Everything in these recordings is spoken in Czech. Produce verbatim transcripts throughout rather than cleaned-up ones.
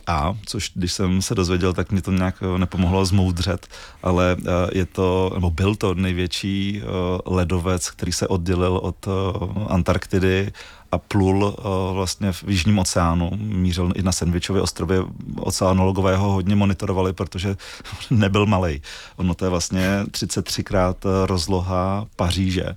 A, což když jsem se dozvěděl, tak mě to nějak nepomohlo zmoudřet, ale je to, nebo byl to největší ledovec, který se oddělil od Antarktidy a plul vlastně v Jižním oceánu. Mířil i na Sandwichově ostrově, oceanologové ho hodně monitorovali, protože nebyl malej. Ono to je vlastně třicet tři krát rozloha Paříže,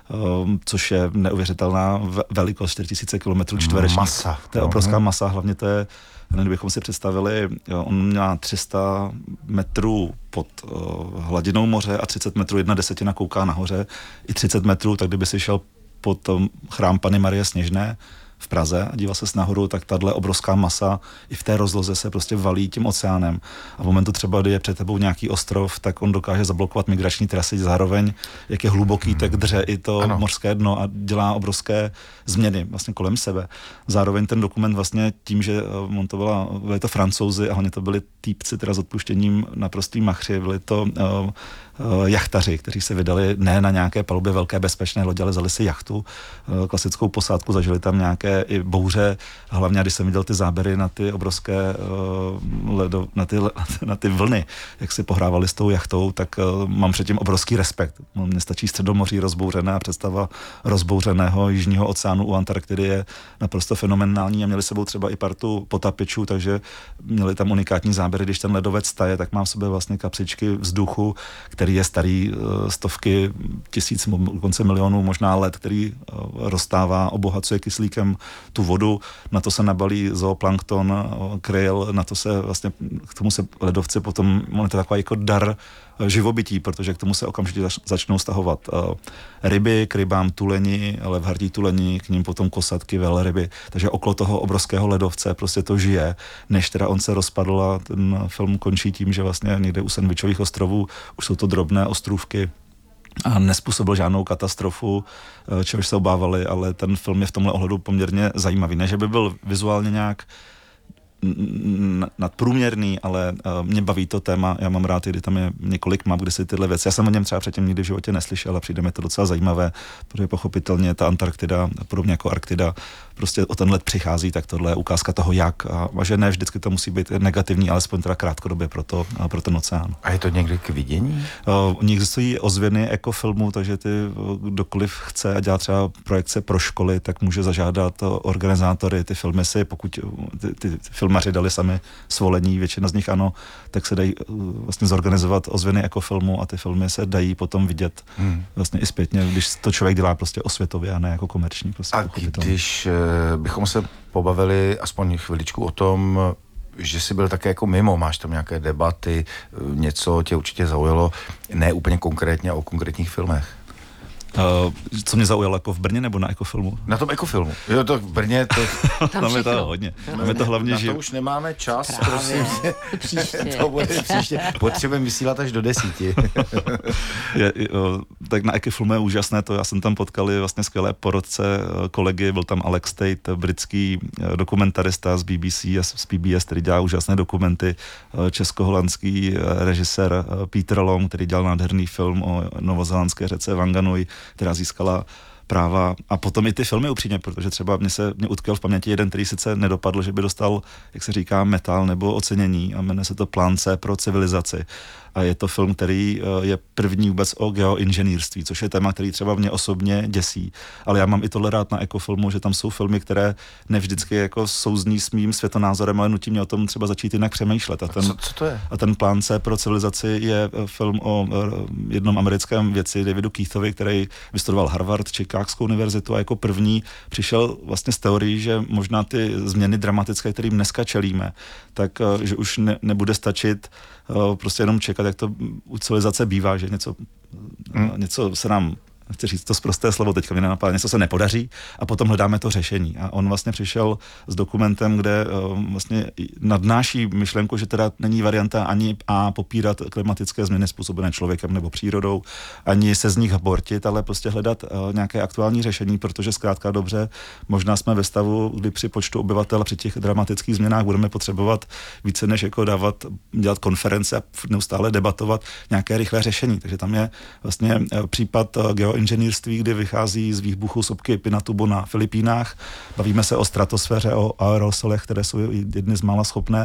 což je neuvěřitelná velikost, čtyři tisíce kilometrů čtverečních. Masa. To je obrovská masa, hlavně to je, kdybychom si představili, on měl tři sta metrů pod uh, hladinou moře a třicet metrů, jedna desetina kouká nahoře, i třicet metrů, tak kdyby si šel pod um, chrám Panny Marie Sněžné v Praze a díval se nahoru, tak tahle obrovská masa i v té rozloze se prostě valí tím oceánem. A v momentu třeba, kdy je před tebou nějaký ostrov, tak on dokáže zablokovat migrační trasy, zároveň, jak je hluboký, hmm. tak dře i to ano. mořské dno a dělá obrovské změny vlastně kolem sebe. Zároveň ten dokument vlastně tím, že on to byla, byli to Francouzi a hlavně to byli týpci teda s odpuštěním naprostý machři, byli to uh, Uh, jachtaři, kteří se vydali ne na nějaké palubě velké bezpečné lodě, ale vzali si jachtu, uh, klasickou posádku, zažili tam nějaké i bouře, hlavně když jsem viděl ty záběry na ty obrovské uh, ledo, na, ty, na ty vlny, jak si pohrávali s tou jachtou, tak uh, mám předtím obrovský respekt. Mně stačí Středomoří rozbouřené a představa rozbouřeného Jižního oceánu u Antarktidy je naprosto fenomenální a měli sebou třeba i partu potapičů, takže měli tam unikátní záběry, když ten ledovec taje, tak mám v sobě vlastně kapsičky vzduchu, který je starý stovky tisíc, dokonce milionů možná let, který roztává, obohacuje kyslíkem tu vodu, na to se nabalí zooplankton, kryl, na to se vlastně, k tomu se ledovci potom, on je to takový jako dar živobytí, protože k tomu se okamžitě začnou stahovat ryby, k rybám tuleni, levhardí tuleni, k ním potom kosatky, velryby, takže okolo toho obrovského ledovce prostě to žije, než teda on se rozpadl a ten film končí tím, že vlastně někde u Sandwichových ostrovů už jsou to drobné ostrůvky a nespůsobil žádnou katastrofu, čehož se obávali, ale ten film je v tomhle ohledu poměrně zajímavý. Ne, že by byl vizuálně nějak nadprůměrný, ale uh, mě baví to téma, já mám rád, kdy tam je několik map, kde si tyhle věci, já jsem o něm třeba předtím nikdy v životě neslyšel a přijde mi to docela zajímavé, protože pochopitelně ta Antarktida, podobně jako Arktida, prostě o ten let přichází, tak tohle je ukázka toho jak a, a že ne vždycky to musí být negativní, alespoň teda krátkodobě pro, to, pro ten oceán. A je to někdy k vidění? Uh, u nich existují ozvěny ekofilmu, takže ty kdokoliv chce a dělá třeba projekce pro školy, tak může zažádat organizátory ty filmy si, pokud ty, ty, ty filmaři dali sami svolení, většina z nich ano, tak se dají vlastně zorganizovat ozvěny ekofilmu a ty filmy se dají potom vidět hmm. vlastně i zpětně, když to člověk dělá prostě osvětově a ne jako komerční. Prostě a když bychom se pobavili aspoň chviličku o tom, že jsi byl také jako mimo, máš tam nějaké debaty, něco tě určitě zaujalo, ne úplně konkrétně o konkrétních filmech. Uh, co mě zaujalo, jako v Brně nebo na ekofilmu? Na tom ekofilmu. Jo, to v Brně, to... tam je to hodně. Tam je to hlavně, na že... to už nemáme čas, Právě. prosím. Příště. To bude příště. Potřebujeme vysílat až do desíti. je, jo, tak na ekofilmu je úžasné to, já jsem tam potkal vlastně skvělé porodce kolegy, byl tam Alex Tate, britský dokumentarista z B B C a z P B S, který dělá úžasné dokumenty, českoholandský režisér Peter Long, který dělal nádherný film o novozélandské řece Wanganui, která získala práva a potom i ty filmy upřímně, protože třeba mě se mě utkvěl v paměti jeden, který sice nedopadl, že by dostal, jak se říká, metal nebo ocenění a jmenuje se to Plán C pro civilizaci. A je to film, který je první vůbec o geoinženýrství, což je téma, který třeba mě osobně děsí. Ale já mám i tohle rád na ekofilmu, že tam jsou filmy, které nevždycky jako souzní s mým světonázorem, ale nutí mě o tom třeba začít jinak přemýšlet. A, ten, a co, co to je? A ten Plán C pro civilizaci je film o jednom americkém vědci Davidu Keithovi, který vystudoval Harvard, Chicagskou univerzitu a jako první přišel vlastně s teorií, že možná ty změny dramatické, kterým dneska čelíme, tak že už ne, nebude stačit prostě jenom čekat, jak to u civilizace bývá, že něco, hmm. něco se nám, chci říct to sprosté slovo, teďka mi nenapadá, něco se nepodaří a potom hledáme to řešení. A on vlastně přišel s dokumentem, kde vlastně nadnáší myšlenku, že teda není varianta ani a popírat klimatické změny způsobené člověkem nebo přírodou, ani se z nich bortit, ale prostě hledat nějaké aktuální řešení, protože zkrátka dobře, možná jsme ve stavu, kdy při počtu obyvatel a při těch dramatických změnách budeme potřebovat více než jako dávat, dělat konference a neustále debatovat nějaké rychlé řešení. Takže tam je vlastně případ geoinženýrství, kdy vychází z výbuchu sopky Pinatubo na Filipínách. Bavíme se o stratosféře, o aerosolech, které jsou jedny z mála schopné